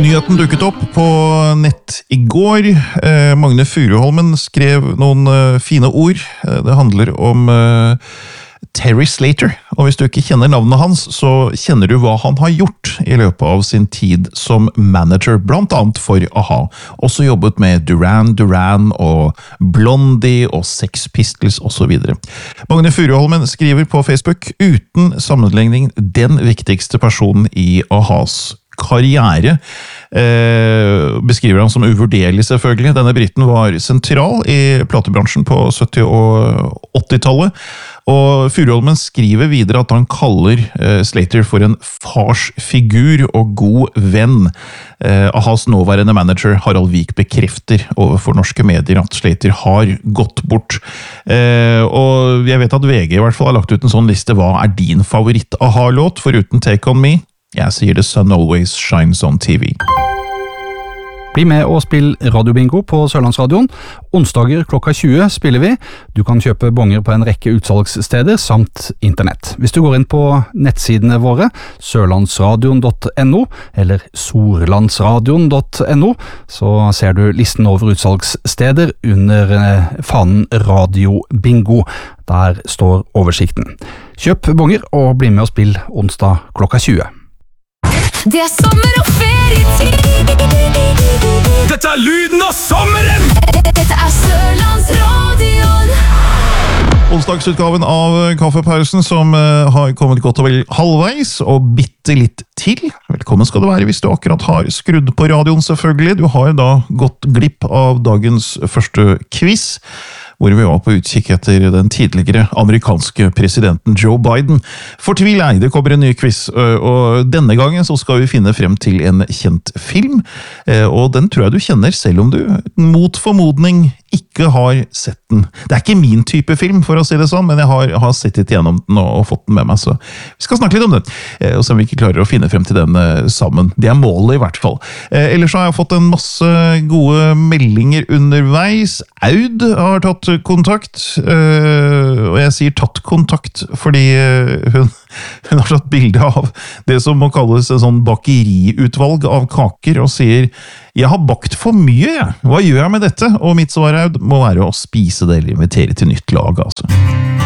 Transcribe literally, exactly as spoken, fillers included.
Nyheten dukket opp på nett i går. Eh, Magne Furuholmen skrev noen eh, fine ord. Eh, det handler om eh, Terry Slater, og hvis du ikke kjenner navnet hans, så kjenner du hva han har gjort i løpet av sin tid som manager, blant annet for a-ha. Også jobbet med Duran Duran og Blondie og Sex Pistols og så videre. Magne Furuholmen skriver på Facebook, uten sammenligning den viktigste personen i a-has karriere, eh, beskriver han som uvurderlig selvfølgelig. Denne briten var sentral i platebransjen på sytti- og åttitallet, og Furuholmen skriver videre at han kaller eh, Slater for en farsfigur og god venn. Eh, a-has nåværende manager Harald Vik bekrefter overfor norske medier at Slater har gått bort. Eh, og jeg vet at V G i hvert fall har lagt ut en sånn liste. Hva er din favoritt a-ha-låt foruten Take On Me? Jeg sier The Sun Always Shines on T V. Bli med og spill radiobingo på Sørlandsradioen. Onsdager klokka tjue spiller vi. Du kan kjøpe bonger på en rekke utsalgssteder, samt internett. Hvis du går inn på nettsidene våre, sørlandsradion punktum no eller sorlandsradion punktum no, så ser du listen over utsalgssteder under fanen radiobingo. Der står oversikten. Kjøp bonger og bli med og spill onsdag klokka tjue. Det er sommer og ferietid. Dette er lyden av sommeren! Dette er Sørlandsradion. Onsdagsutgaven av Kaffepausen som uh, har kommet godt og vel halvveis, og bitte litt til. Velkommen skal du være hvis du akkurat har skrudd på radioen selvfølgelig. Du har da gått glipp av dagens første quiz, hvor vi var på utkikk etter den tidligere amerikanske presidenten Joe Biden. Fortvil ei, det kommer en ny quiz, og denne gangen så skal vi finne frem til en kjent film, og den tror jeg du kjenner selv om du mot formodning ikke har sett den. Det er ikke min type film, for å si det sånn, men jeg har, har sett litt gjennom den og, og fått den med meg, så vi skal snakke litt om den, og se om vi ikke klarer å finne frem til den uh, sammen. Det er målet i hvert fall. Uh, ellers har jeg fått en masse gode meldinger underveis. Aud har tatt kontakt, uh, og jeg sier tatt kontakt, fordi uh, hun, hun har tatt bilde av det som må kalles en sånn bakeriutvalg av kaker, og sier jeg har bakt for mye, jeg. Hva gjør jeg med dette? Og mitt svar, Aud, må være å spise det eller invitere til nytt lag, altså.